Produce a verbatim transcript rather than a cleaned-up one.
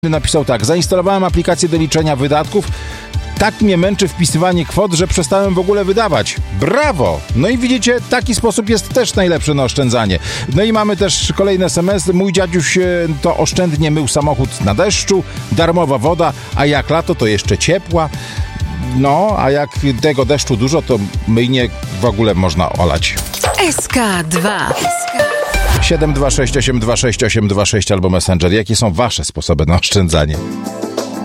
Napisał tak: zainstalowałem aplikację do liczenia wydatków. Tak mnie męczy wpisywanie kwot, że przestałem w ogóle wydawać. Brawo! No i widzicie, taki sposób jest też najlepszy na oszczędzanie. No i mamy też kolejny es em es. Mój dziaduś to oszczędnie mył samochód na deszczu, darmowa woda, a jak lato to jeszcze ciepła. No, a jak tego deszczu dużo, to myjnie w ogóle można olać. S K dwa. siedem dwa sześć osiem dwa sześć osiem dwa sześć albo Messenger. Jakie są wasze sposoby na oszczędzanie?